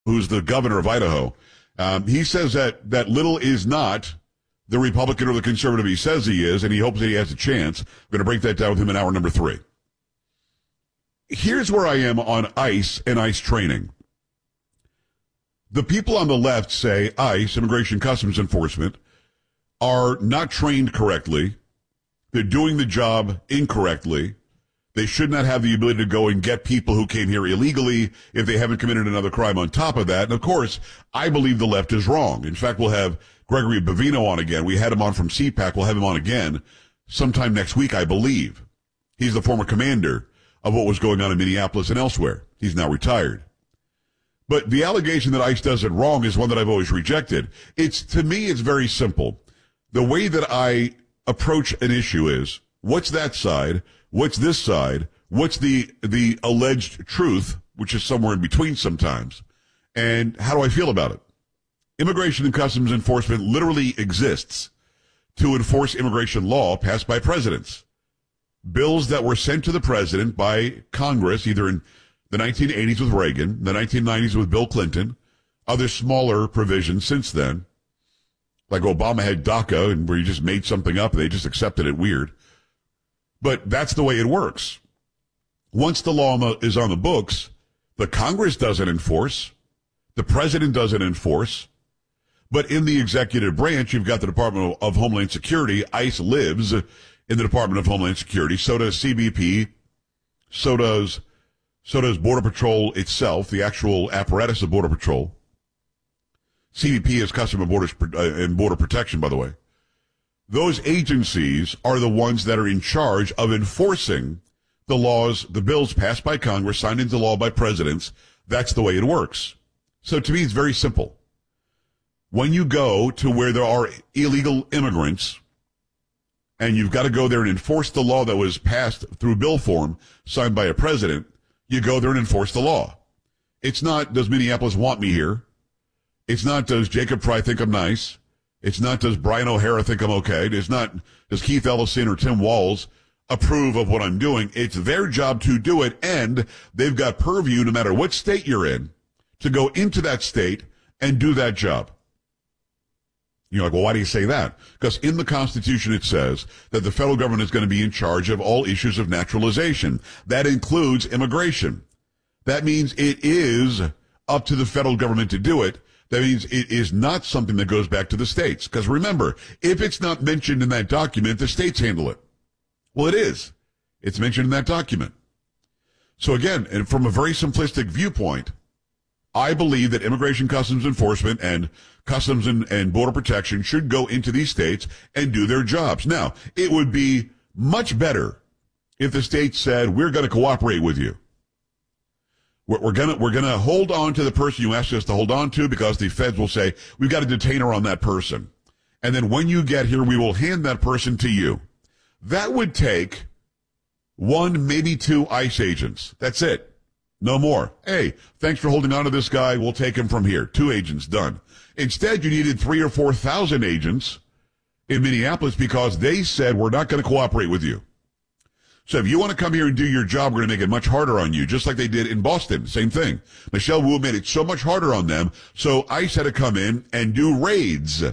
who's the governor of Idaho. He says that Little is not the Republican or the conservative he says he is, and he hopes that he has a chance. We're going to break that down with him in hour number 3. Here's where I am on ICE and ICE training. The people on the left say ICE, Immigration Customs Enforcement, are not trained correctly. They're doing the job incorrectly. They should not have the ability to go and get people who came here illegally if they haven't committed another crime on top of that. And, of course, I believe the left is wrong. In fact, we'll have Gregory Bavino on again. We had him on from CPAC. We'll have him on again sometime next week, I believe. He's the former commander of what was going on in Minneapolis and elsewhere. He's now retired. But the allegation that ICE does it wrong is one that I've always rejected. To me, it's very simple. The way that I approach an issue is, what's that side? What's this side? What's the alleged truth, which is somewhere in between sometimes? And how do I feel about it? Immigration and Customs Enforcement literally exists to enforce immigration law passed by presidents. Bills that were sent to the president by Congress, either in the 1980s with Reagan, the 1990s with Bill Clinton, other smaller provisions since then, like Obama had DACA, and where you just made something up, they just accepted it weird. But that's the way it works. Once the law is on the books, the Congress doesn't enforce, the president doesn't enforce, but in the executive branch, you've got the Department of Homeland Security. ICE lives in the Department of Homeland Security. So does CBP. So does Border Patrol itself, the actual apparatus of Border Patrol. CBP is Customs and Border Protection, by the way. Those agencies are the ones that are in charge of enforcing the laws, the bills passed by Congress, signed into law by presidents. That's the way it works. So to me, it's very simple. When you go to where there are illegal immigrants, and you've got to go there and enforce the law that was passed through bill form, signed by a president, you go there and enforce the law. It's not, does Minneapolis want me here? It's not, does Jacob Fry think I'm nice? It's not, does Brian O'Hara think I'm okay? It's not, does Keith Ellison or Tim Walz approve of what I'm doing? It's their job to do it, and they've got purview, no matter what state you're in, to go into that state and do that job. You're like, well, why do you say that? Because in the Constitution it says that the federal government is going to be in charge of all issues of naturalization. That includes immigration. That means it is up to the federal government to do it. That means it is not something that goes back to the states. Because remember, if it's not mentioned in that document, the states handle it. Well, it is. It's mentioned in that document. So again, and from a very simplistic viewpoint, I believe that Immigration Customs Enforcement and Customs and Border Protection should go into these states and do their jobs. Now, it would be much better if the state said, we're going to cooperate with you. We're going to hold on to the person you asked us to hold on to, because the feds will say, we've got a detainer on that person. And then when you get here, we will hand that person to you. That would take 1, maybe 2 ICE agents. That's it. No more. Hey, thanks for holding on to this guy. We'll take him from here. 2 agents, done. Instead, you needed 3,000 or 4,000 agents in Minneapolis because they said, we're not going to cooperate with you. So if you want to come here and do your job, we're going to make it much harder on you, just like they did in Boston. Same thing. Michelle Wu made it so much harder on them, so ICE had to come in and do raids.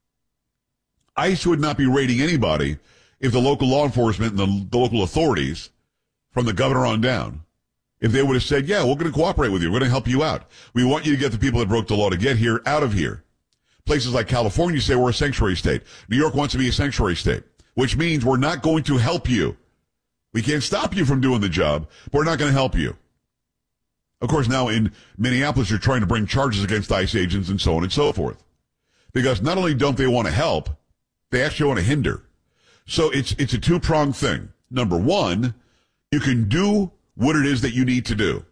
ICE would not be raiding anybody if the local law enforcement and the local authorities, from the governor on down, if they would have said, yeah, we're going to cooperate with you. We're going to help you out. We want you to get the people that broke the law to get here out of here. Places like California say we're a sanctuary state. New York wants to be a sanctuary state, which means we're not going to help you. We can't stop you from doing the job, but we're not going to help you. Of course, now in Minneapolis, you're trying to bring charges against ICE agents and so on and so forth. Because not only don't they want to help, they actually want to hinder. So it's a two-pronged thing. Number one, you can do what it is that you need to do.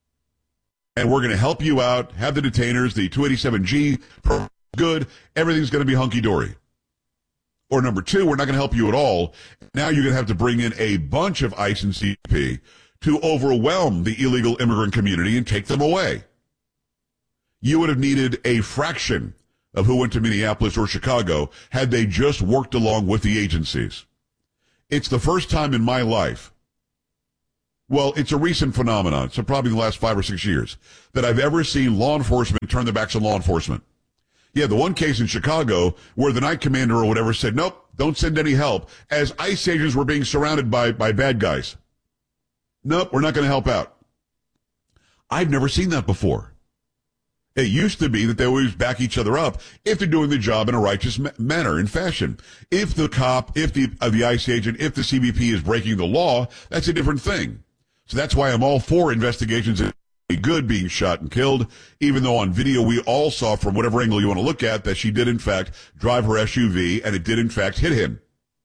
And we're going to help you out, have the detainers, the 287G, good, everything's going to be hunky-dory. Or number two, we're not going to help you at all. Now you're going to have to bring in a bunch of ICE and CP to overwhelm the illegal immigrant community and take them away. You would have needed a fraction of who went to Minneapolis or Chicago had they just worked along with the agencies. It's the first time in my life well, it's a recent phenomenon, so probably the last 5 or 6 years, that I've ever seen law enforcement turn their backs on law enforcement. Yeah, the one case in Chicago where the night commander or whatever said, nope, don't send any help, as ICE agents were being surrounded by bad guys. Nope, we're not going to help out. I've never seen that before. It used to be that they always back each other up if they're doing the job in a righteous manner and fashion. If the cop, if the ICE agent, if the CBP is breaking the law, that's a different thing. So that's why I'm all for investigations of good being shot and killed, even though on video we all saw from whatever angle you want to look at that she did in fact drive her SUV and it did in fact hit him.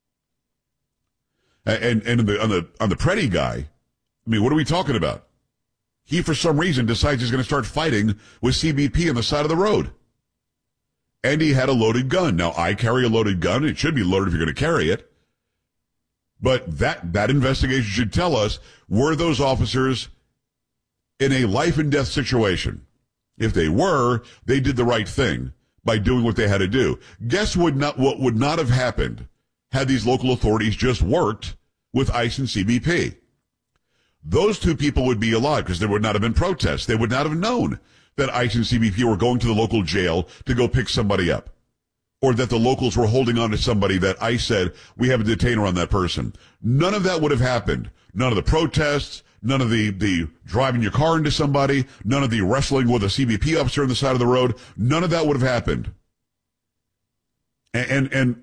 And on the Preddy guy, I mean, what are we talking about? He, for some reason, decides he's going to start fighting with CBP on the side of the road. And he had a loaded gun. Now, I carry a loaded gun. It should be loaded if you're going to carry it. But that investigation should tell us, were those officers in a life and death situation? If they were, they did the right thing by doing what they had to do. Guess what would not have happened had these local authorities just worked with ICE and CBP? Those two people would be alive because there would not have been protests. They would not have known that ICE and CBP were going to the local jail to go pick somebody up, or that the locals were holding on to somebody that ICE said, we have a detainer on that person. None of that would have happened. None of the protests, none of the driving your car into somebody, none of the wrestling with a CBP officer on the side of the road. None of that would have happened. And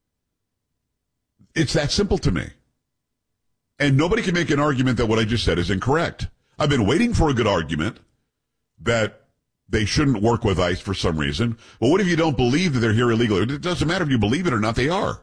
it's that simple to me. And nobody can make an argument that what I just said is incorrect. I've been waiting for a good argument that they shouldn't work with ICE for some reason. Well, what if you don't believe that they're here illegally? It doesn't matter if you believe it or not, they are.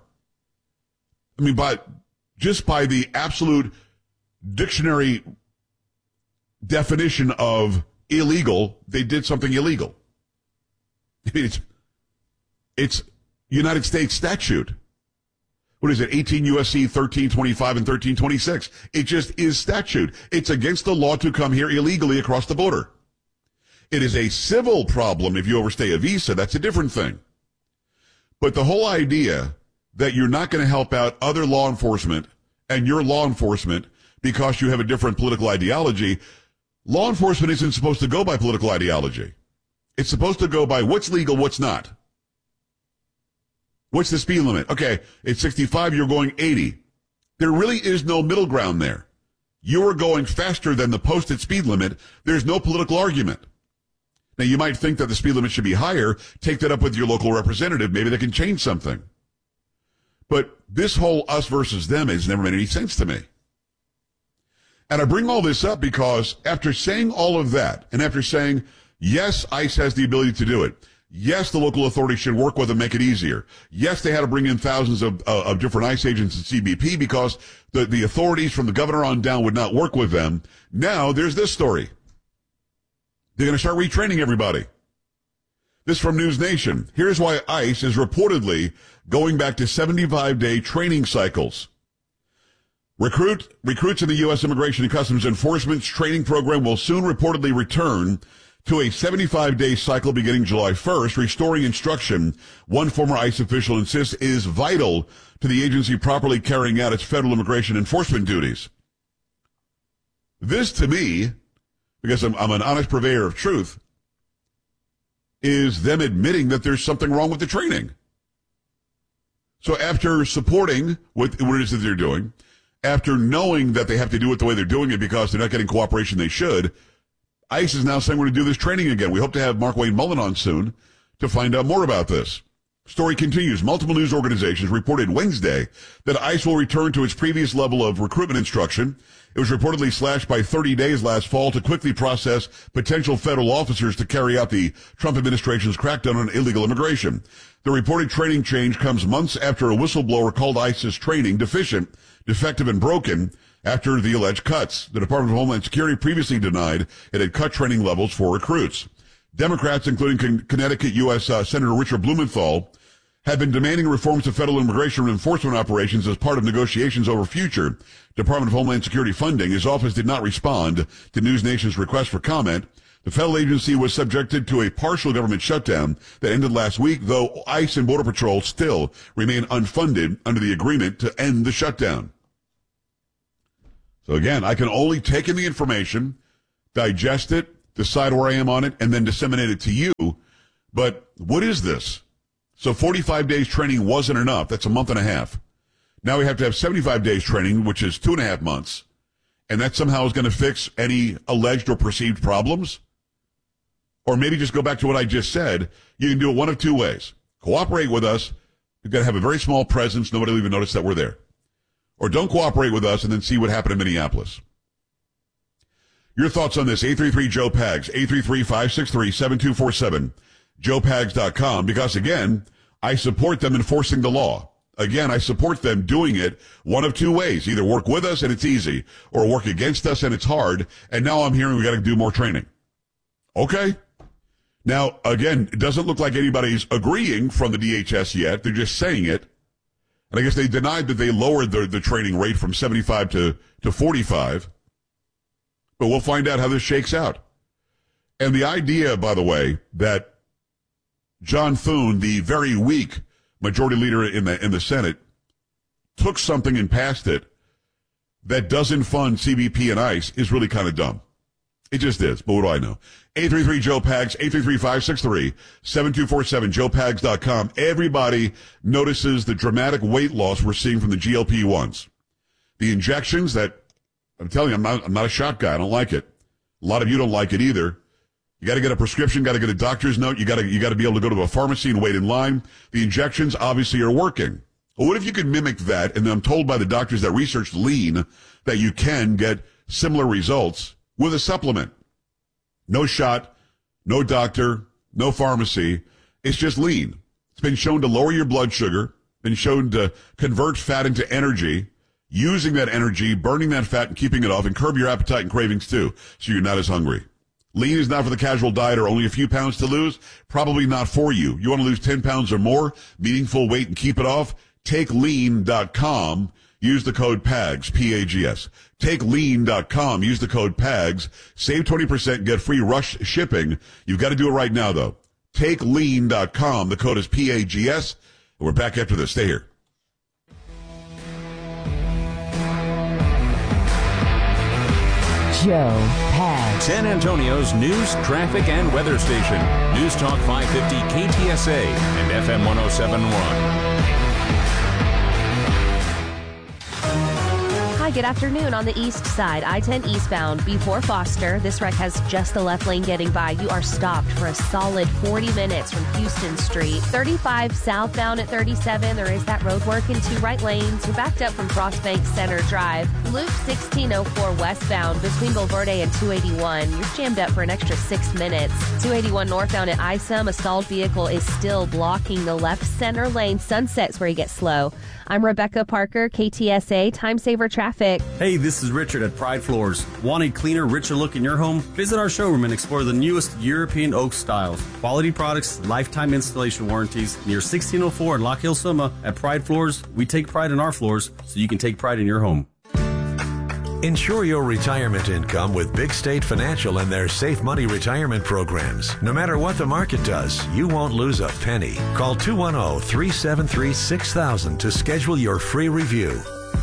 I mean, just by the absolute dictionary definition of illegal, they did something illegal. I mean, it's United States statute. What is it, 18 U.S.C. 1325 and 1326? It just is statute. It's against the law to come here illegally across the border. It is a civil problem if you overstay a visa. That's a different thing. But the whole idea that you're not going to help out other law enforcement and your law enforcement because you have a different political ideology, law enforcement isn't supposed to go by political ideology. It's supposed to go by what's legal, what's not. What's the speed limit? Okay, it's 65, you're going 80. There really is no middle ground there. You are going faster than the posted speed limit. There's no political argument. Now, you might think that the speed limit should be higher. Take that up with your local representative. Maybe they can change something. But this whole us versus them has never made any sense to me. And I bring all this up because after saying all of that, and after saying, yes, ICE has the ability to do it, yes, the local authorities should work with them, make it easier. Yes, they had to bring in thousands of different ICE agents and CBP because the authorities from the governor on down would not work with them. Now, there's this story. They're going to start retraining everybody. This from News Nation. Here's why ICE is reportedly going back to 75-day training cycles. Recruits in the U.S. Immigration and Customs Enforcement's training program will soon reportedly return to a 75-day cycle beginning July 1st, restoring instruction, one former ICE official insists is vital to the agency properly carrying out its federal immigration enforcement duties. This, to me, because I'm an honest purveyor of truth, is them admitting that there's something wrong with the training. So after supporting what it is that they're doing, after knowing that they have to do it the way they're doing it because they're not getting cooperation they should, ICE is now saying we're going to do this training again. We hope to have Mark Wayne Mullen on soon to find out more about this. Story continues. Multiple news organizations reported Wednesday that ICE will return to its previous level of recruitment instruction. It was reportedly slashed by 30 days last fall to quickly process potential federal officers to carry out the Trump administration's crackdown on illegal immigration. The reported training change comes months after a whistleblower called ICE's training deficient, defective, and broken after the alleged cuts. The Department of Homeland Security previously denied it had cut training levels for recruits. Democrats, including Connecticut U.S. Senator Richard Blumenthal, have been demanding reforms to federal immigration enforcement operations as part of negotiations over future Department of Homeland Security funding. His office did not respond to News Nation's request for comment. The federal agency was subjected to a partial government shutdown that ended last week, though ICE and Border Patrol still remain unfunded under the agreement to end the shutdown. So again, I can only take in the information, digest it, decide where I am on it, and then disseminate it to you. But what is this? So 45 days training wasn't enough. That's a month and a half. Now we have to have 75 days training, which is 2.5 months. And that somehow is going to fix any alleged or perceived problems? Or maybe just go back to what I just said. You can do it one of two ways. Cooperate with us. You've got to have a very small presence. Nobody will even notice that we're there. Or don't cooperate with us and then see what happened in Minneapolis. Your thoughts on this, 833-JOE-PAGS, 833-563-7247, joepags.com, because again, I support them enforcing the law. Again, I support them doing it one of two ways. Either work with us and it's easy, or work against us and it's hard, and now I'm hearing we got to do more training. Okay. Now, again, it doesn't look like anybody's agreeing from the DHS yet. They're just saying it. And I guess they denied that they lowered the training rate from 75 to 45. But we'll find out how this shakes out. And the idea, by the way, that John Thune, the very weak majority leader in the Senate, took something and passed it that doesn't fund CBP and ICE is really kind of dumb. It just is. But what do I know? 833-JOE-PAGS, 833-563-7247, joepags.com. Everybody notices the dramatic weight loss we're seeing from the GLP-1s. The injections that, I'm telling you, I'm not a shot guy. I don't like it. A lot of you don't like it either. You got to get a prescription, got to get a doctor's note. You got to be able to go to a pharmacy and wait in line. The injections obviously are working. Well, what if you could mimic that? And I'm told by the doctors that researched lean that you can get similar results with a supplement. No shot, no doctor, no pharmacy. It's just lean. It's been shown to lower your blood sugar, been shown to convert fat into energy, using that energy, burning that fat and keeping it off, and curb your appetite and cravings too, so you're not as hungry. Lean is not for the casual dieter, only a few pounds to lose. Probably not for you. You want to lose 10 pounds or more, meaningful weight and keep it off? TakeLean.com. Use the code PAGS, P-A-G-S. TakeLean.com. Use the code PAGS. Save 20%, get free rush shipping. You've got to do it right now, though. TakeLean.com. The code is P-A-G-S. We're back after this. Stay here. Joe Pags. San Antonio's news, traffic, and weather station. News Talk 550 KTSA and FM 107.1. Hi, good afternoon. On the east side, I-10 eastbound before Foster. This wreck has just the left lane getting by. You are stopped for a solid 40 minutes from Houston Street. 35 southbound at 37. There is that road work in two right lanes. You're backed up from Frostbank Center Drive. Loop 1604 westbound between Bulverde and 281. You're jammed up for an extra 6 minutes. 281 northbound at Isom. A stalled vehicle is still blocking the left center lane. Sunset's where you get slow. I'm Rebecca Parker, KTSA Time Saver Traffic. Hey, this is Richard at Pride Floors. Want a cleaner, richer look in your home? Visit our showroom and explore the newest European oak styles. Quality products, lifetime installation warranties. Near 1604 in Lock Hill, Summa. At Pride Floors, we take pride in our floors so you can take pride in your home. Ensure your retirement income with Big State Financial and their Safe Money retirement programs. No matter what the market does, you won't lose a penny. Call 210-373-6000 to schedule your free review.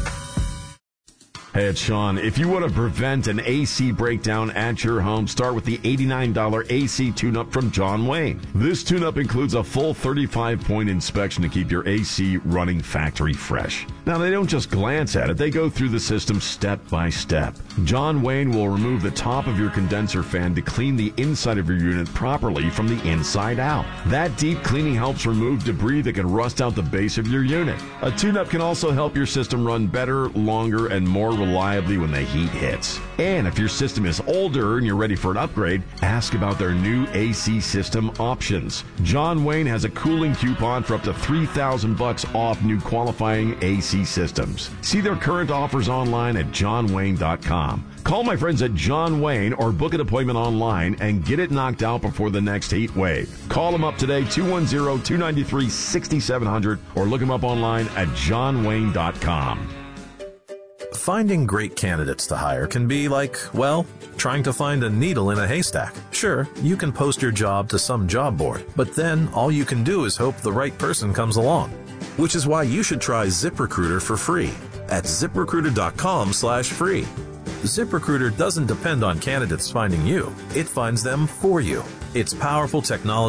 Hey, it's Sean. If you want to prevent an AC breakdown at your home, start with the $89 AC tune-up from John Wayne. This tune-up includes a full 35-point inspection to keep your AC running factory fresh. Now, they don't just glance at it. They go through the system step by step. John Wayne will remove the top of your condenser fan to clean the inside of your unit properly from the inside out. That deep cleaning helps remove debris that can rust out the base of your unit. A tune-up can also help your system run better, longer, and more reliably when the heat hits. And if your system is older and you're ready for an upgrade, ask about their new AC system options. John Wayne has a cooling coupon for up to $3,000 off new qualifying AC systems. See their current offers online at johnwayne.com. Call my friends at John Wayne or book an appointment online and get it knocked out before the next heat wave. Call them up today, 210-293-6700, or look them up online at johnwayne.com. Finding great candidates to hire can be like, well, trying to find a needle in a haystack. Sure, you can post your job to some job board, but then all you can do is hope the right person comes along. Which is why you should try ZipRecruiter for free at ziprecruiter.com/free. ZipRecruiter doesn't depend on candidates finding you. It finds them for you. Its powerful technology